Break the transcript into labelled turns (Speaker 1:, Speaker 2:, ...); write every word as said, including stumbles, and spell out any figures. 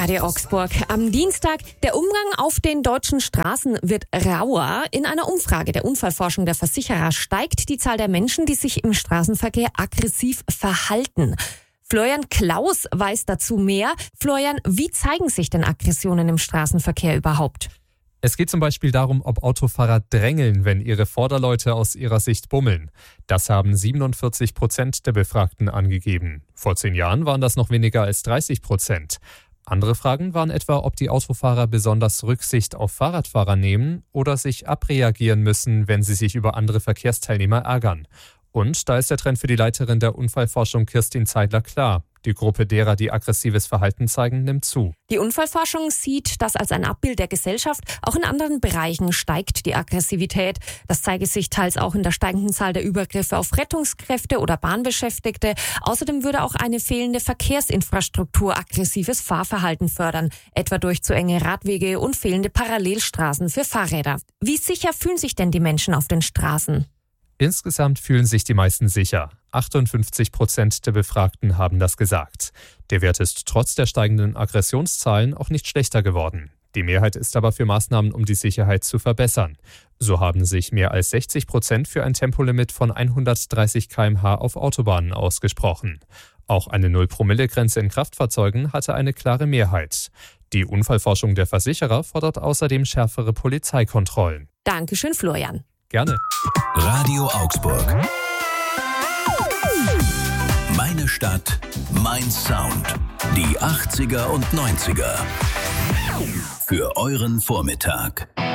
Speaker 1: Radio Augsburg. Am Dienstag, der Umgang auf den deutschen Straßen wird rauer. In einer Umfrage der Unfallforschung der Versicherer steigt die Zahl der Menschen, die sich im Straßenverkehr aggressiv verhalten. Florian Klaus weiß dazu mehr. Florian, wie zeigen sich denn Aggressionen im Straßenverkehr überhaupt?
Speaker 2: Es geht zum Beispiel darum, ob Autofahrer drängeln, wenn ihre Vorderleute aus ihrer Sicht bummeln. Das haben siebenundvierzig Prozent der Befragten angegeben. Vor zehn Jahren waren das noch weniger als dreißig Prozent. Andere Fragen waren etwa, ob die Autofahrer besonders Rücksicht auf Fahrradfahrer nehmen oder sich abreagieren müssen, wenn sie sich über andere Verkehrsteilnehmer ärgern. Und da ist der Trend für die Leiterin der Unfallforschung Kirstin Zeidler klar. Die Gruppe derer, die aggressives Verhalten zeigen, nimmt zu.
Speaker 1: Die Unfallforschung sieht das als ein Abbild der Gesellschaft. Auch in anderen Bereichen steigt die Aggressivität. Das zeige sich teils auch in der steigenden Zahl der Übergriffe auf Rettungskräfte oder Bahnbeschäftigte. Außerdem würde auch eine fehlende Verkehrsinfrastruktur aggressives Fahrverhalten fördern, etwa durch zu enge Radwege und fehlende Parallelstraßen für Fahrräder. Wie sicher fühlen sich denn die Menschen auf den Straßen?
Speaker 2: Insgesamt fühlen sich die meisten sicher. achtundfünfzig Prozent der Befragten haben das gesagt. Der Wert ist trotz der steigenden Aggressionszahlen auch nicht schlechter geworden. Die Mehrheit ist aber für Maßnahmen, um die Sicherheit zu verbessern. So haben sich mehr als sechzig Prozent für ein Tempolimit von hundertdreißig Kilometer pro Stunde auf Autobahnen ausgesprochen. Auch eine Null-Promille-Grenze in Kraftfahrzeugen hatte eine klare Mehrheit. Die Unfallforschung der Versicherer fordert außerdem schärfere Polizeikontrollen.
Speaker 1: Dankeschön, Florian.
Speaker 2: Gerne.
Speaker 3: Radio Augsburg. Meine Stadt, mein Sound. Die achtziger und neunziger. Für euren Vormittag.